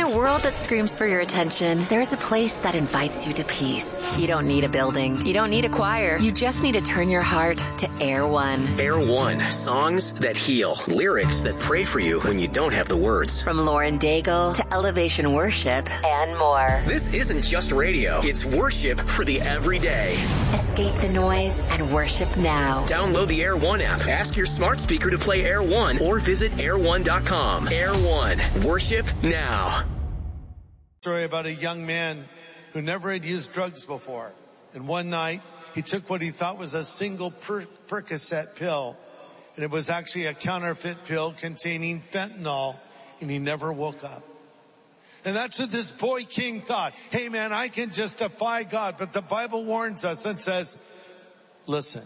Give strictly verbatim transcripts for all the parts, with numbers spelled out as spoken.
a world that screams for your attention, there's a place that invites you to peace. You don't need a building. You don't need a choir. You just need to turn your heart to Air One. Air One. Songs that heal. Lyrics that pray for you when you don't have the words. From Lauren Daigle to Elevation Worship and more. This isn't just radio. It's worship for the everyday. Escape the noise and worship now. Download the Air One app. Ask your smart speaker to play Air One or visit air one dot com. Air One. Worship now. Story about a young man who never had used drugs before. And one night, he took what he thought was a single per- Percocet pill. And it was actually a counterfeit pill containing fentanyl. And he never woke up. And that's what this boy king thought. Hey man, I can just defy God. But the Bible warns us and says, listen,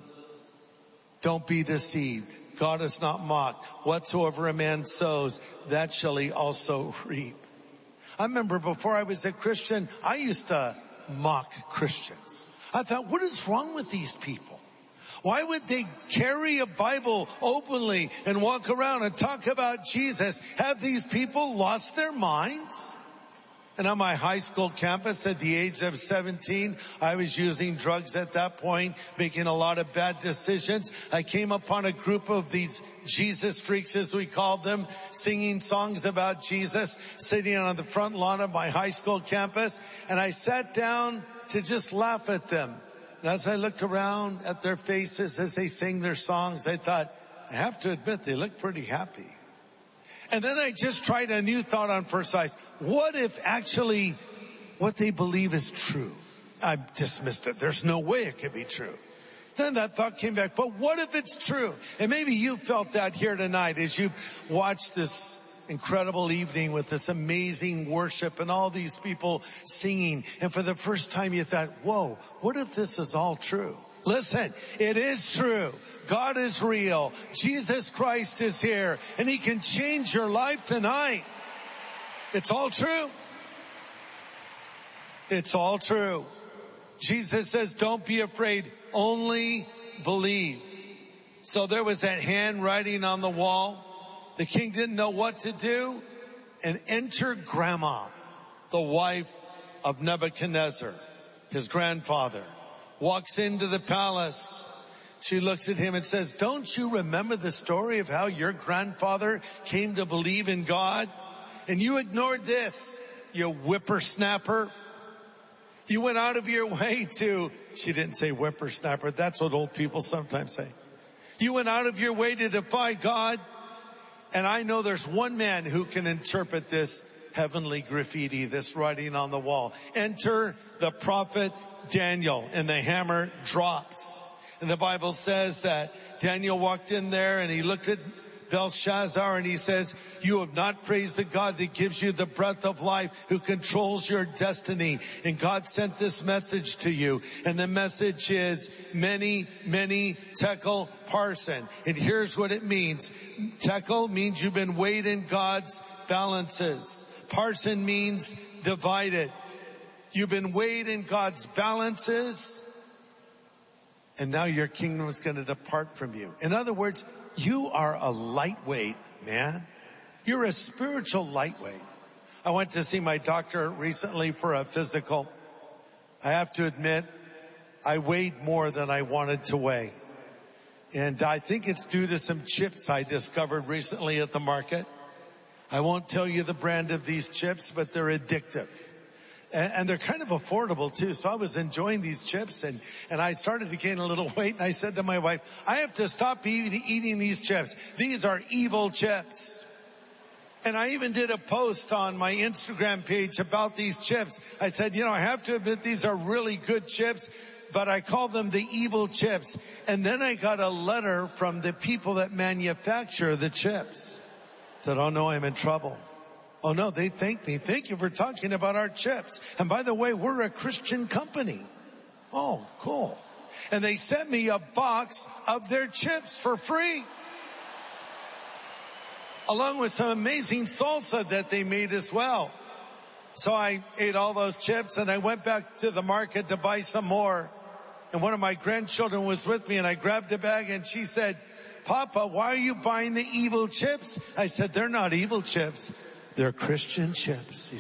don't be deceived. God is not mocked. Whatsoever a man sows, that shall he also reap. I remember before I was a Christian, I used to mock Christians. I thought, what is wrong with these people? Why would they carry a Bible openly and walk around and talk about Jesus? Have these people lost their minds? And on my high school campus at the age of seventeen, I was using drugs at that point, making a lot of bad decisions. I came upon a group of these Jesus freaks, as we called them, singing songs about Jesus, sitting on the front lawn of my high school campus. And I sat down to just laugh at them. And as I looked around at their faces as they sang their songs, I thought, I have to admit, they look pretty happy. And then I just tried a new thought on first sight. What if actually what they believe is true? I dismissed it. There's no way it could be true. Then that thought came back, but what if it's true? And maybe you felt that here tonight as you watched this incredible evening with this amazing worship and all these people singing. And for the first time you thought, whoa, what if this is all true? Listen, it is true. God is real. Jesus Christ is here, and he can change your life tonight. It's all true. It's all true. Jesus says, don't be afraid, only believe. So there was that handwriting on the wall. The king didn't know what to do. And enter Grandma, the wife of Nebuchadnezzar, his grandfather, walks into the palace. She looks at him and says, don't you remember the story of how your grandfather came to believe in God? And you ignored this, you whippersnapper. You went out of your way to, she didn't say whippersnapper, that's what old people sometimes say. You went out of your way to defy God. And I know there's one man who can interpret this heavenly graffiti, this writing on the wall. Enter the prophet Daniel, and the hammer drops. And the Bible says that Daniel walked in there and he looked at Belshazzar and he says, you have not praised the God that gives you the breath of life, who controls your destiny. And God sent this message to you. And the message is many, many tekel parson. And here's what it means. Tekel means you've been weighed in God's balances. Parson means divided. You've been weighed in God's balances. And now your kingdom is going to depart from you. In other words, you are a lightweight, man. You're a spiritual lightweight. I went to see my doctor recently for a physical. I have to admit, I weighed more than I wanted to weigh. And I think it's due to some chips I discovered recently at the market. I won't tell you the brand of these chips, but they're addictive. And they're kind of affordable too. So I was enjoying these chips and, and I started to gain a little weight. And I said to my wife, I have to stop eating, eating these chips. These are evil chips. And I even did a post on my Instagram page about these chips. I said, you know, I have to admit these are really good chips, but I call them the evil chips. And then I got a letter from the people that manufacture the chips. That, oh no, I'm in trouble. Oh no, they thank me. Thank you for talking about our chips. And by the way, we're a Christian company. Oh, cool. And they sent me a box of their chips for free. Along with some amazing salsa that they made as well. So I ate all those chips and I went back to the market to buy some more. And one of my grandchildren was with me and I grabbed a bag and she said, Papa, why are you buying the evil chips? I said, they're not evil chips. They're Christian chips.